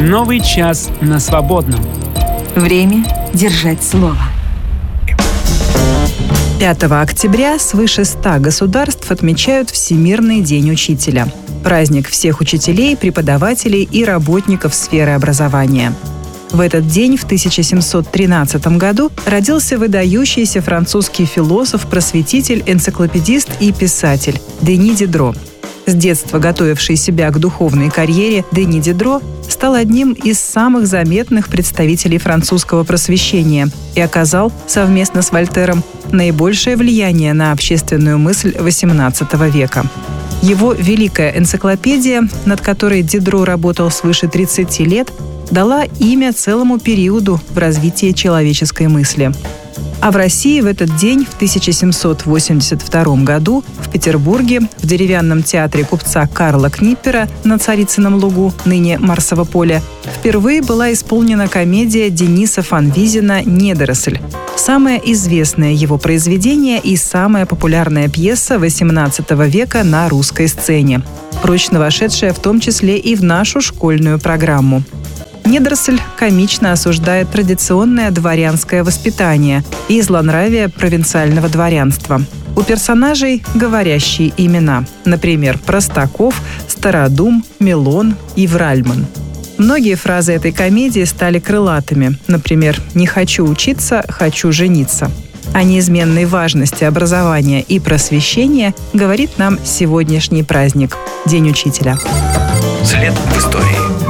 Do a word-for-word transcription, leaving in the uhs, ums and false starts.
Новый час на свободном. Время держать слово. пятого октября свыше ста государств отмечают Всемирный день учителя. Праздник всех учителей, преподавателей и работников сферы образования. В этот день, в тысяча семьсот тринадцатом году, родился выдающийся французский философ, просветитель, энциклопедист и писатель Дени Дидро. С детства готовивший себя к духовной карьере, Дени Дидро стал одним из самых заметных представителей французского просвещения и оказал, совместно с Вольтером, наибольшее влияние на общественную мысль восемнадцатого века. Его великая энциклопедия, над которой Дидро работал свыше тридцати лет, дала имя целому периоду в развитии человеческой мысли. А в России в этот день, в тысяча семьсот восемьдесят втором году, в Петербурге, в деревянном театре купца Карла Книппера на Царицыном лугу, ныне Марсово поле, впервые была исполнена комедия Дениса Фанвизина «Недоросль». Самое известное его произведение и самая популярная пьеса восемнадцатого века на русской сцене, прочно вошедшая в том числе и в нашу школьную программу. «Недоросль» комично осуждает традиционное дворянское воспитание и злонравие провинциального дворянства. У персонажей говорящие имена, например, Простаков, Стародум, Милон и Вральман. Многие фразы этой комедии стали крылатыми, например, «не хочу учиться, хочу жениться». О неизменной важности образования и просвещения говорит нам сегодняшний праздник – День учителя. След в истории.